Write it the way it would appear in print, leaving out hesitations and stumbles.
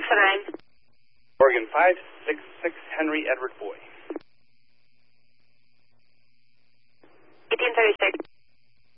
the name? Oregon 566 Henry Edward Boy. 1836.